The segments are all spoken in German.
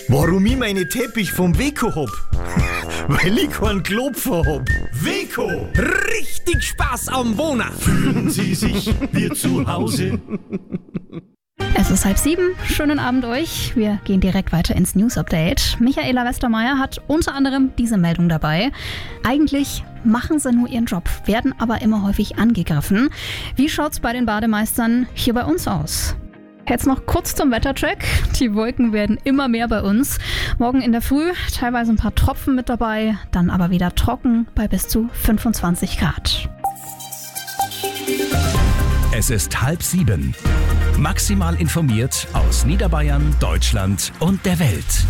Warum ich meine Teppich vom Weco hab? Weil ich keinen Klopfer hab. Weco! Richtig Spaß am Wohnen! Fühlen Sie sich wie zu Hause? Es ist 6:30. Schönen Abend euch. Wir gehen direkt weiter ins News-Update. Michaela Westermeier hat unter anderem diese Meldung dabei. Eigentlich machen sie nur ihren Job, werden aber immer häufig angegriffen. Wie schaut's bei den Bademeistern hier bei uns aus? Jetzt noch kurz zum Wettercheck. Die Wolken werden immer mehr bei uns. Morgen in der Früh teilweise ein paar Tropfen mit dabei, dann aber wieder trocken bei bis zu 25 Grad. Es ist 6:30. Maximal informiert aus Niederbayern, Deutschland und der Welt.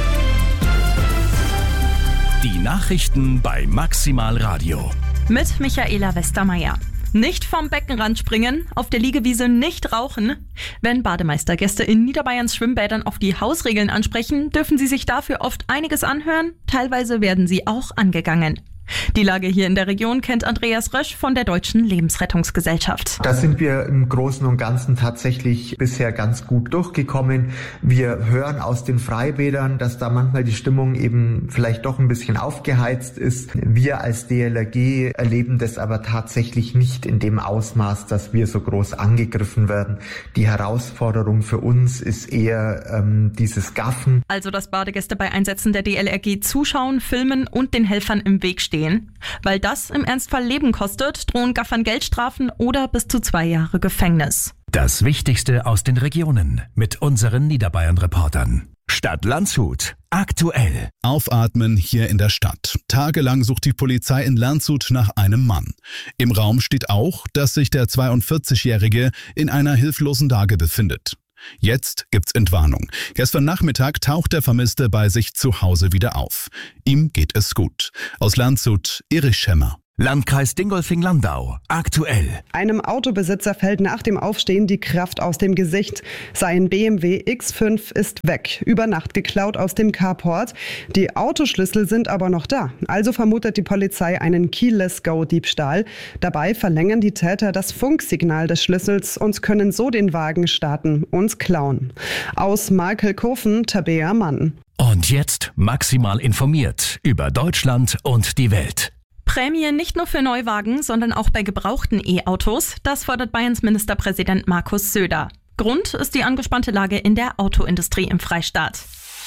Die Nachrichten bei Maximal Radio. Mit Michaela Westermeier. Nicht vom Beckenrand springen, auf der Liegewiese nicht rauchen. Wenn Bademeistergäste in Niederbayerns Schwimmbädern auf die Hausregeln ansprechen, dürfen sie sich dafür oft einiges anhören. Teilweise werden sie auch angegangen. Die Lage hier in der Region kennt Andreas Rösch von der Deutschen Lebensrettungsgesellschaft. Da sind wir im Großen und Ganzen tatsächlich bisher ganz gut durchgekommen. Wir hören aus den Freibädern, dass da manchmal die Stimmung eben vielleicht doch ein bisschen aufgeheizt ist. Wir als DLRG erleben das aber tatsächlich nicht in dem Ausmaß, dass wir so groß angegriffen werden. Die Herausforderung für uns ist eher dieses Gaffen. Also dass Badegäste bei Einsätzen der DLRG zuschauen, filmen und den Helfern im Weg stehen. Weil das im Ernstfall Leben kostet, drohen Gaffern Geldstrafen oder bis zu 2 Jahre Gefängnis. Das Wichtigste aus den Regionen mit unseren Niederbayern-Reportern. Stadt Landshut. Aktuell. Aufatmen hier in der Stadt. Tagelang sucht die Polizei in Landshut nach einem Mann. Im Raum steht auch, dass sich der 42-Jährige in einer hilflosen Lage befindet. Jetzt gibt's Entwarnung. Gestern Nachmittag taucht der Vermisste bei sich zu Hause wieder auf. Ihm geht es gut. Aus Landshut, Erich Schemmer. Landkreis Dingolfing-Landau. Aktuell. Einem Autobesitzer fällt nach dem Aufstehen die Kraft aus dem Gesicht. Sein BMW X5 ist weg, über Nacht geklaut aus dem Carport. Die Autoschlüssel sind aber noch da. Also vermutet die Polizei einen Keyless-Go-Diebstahl. Dabei verlängern die Täter das Funksignal des Schlüssels und können so den Wagen starten und klauen. Aus Markelkofen, Tabea Mann. Und jetzt maximal informiert über Deutschland und die Welt. Prämie nicht nur für Neuwagen, sondern auch bei gebrauchten E-Autos. Das fordert Bayerns Ministerpräsident Markus Söder. Grund ist die angespannte Lage in der Autoindustrie im Freistaat.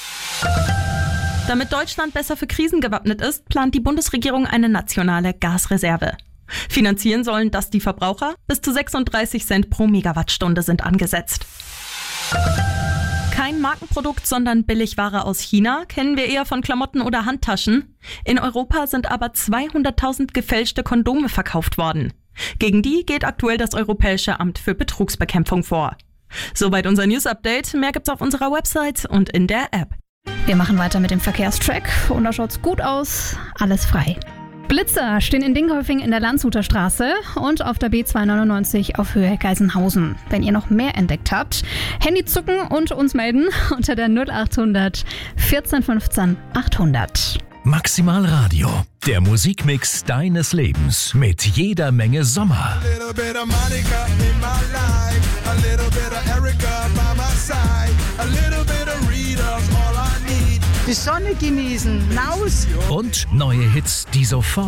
Damit Deutschland besser für Krisen gewappnet ist, plant die Bundesregierung eine nationale Gasreserve. Finanzieren sollen das die Verbraucher. Bis zu 36 Cent pro Megawattstunde sind angesetzt. Kein Markenprodukt, sondern Billigware aus China, kennen wir eher von Klamotten oder Handtaschen. In Europa sind aber 200.000 gefälschte Kondome verkauft worden. Gegen die geht aktuell das Europäische Amt für Betrugsbekämpfung vor. Soweit unser News-Update. Mehr gibt's auf unserer Website und in der App. Wir machen weiter mit dem Verkehrstrack und da schaut's gut aus. Alles frei. Blitzer stehen in Dingolfing in der Landshuter Straße und auf der B299 auf Höhe Geisenhausen. Wenn ihr noch mehr entdeckt habt, Handy zucken und uns melden unter der 0800 1415 800. Maximal Radio. Der Musikmix deines Lebens mit jeder Menge Sommer. Die Sonne genießen, raus. Und neue Hits, die sofort